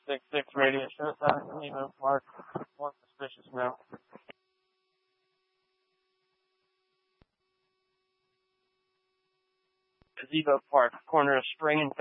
666 radio show at Evo Park. More suspicious now. Evo Park, corner of Spring and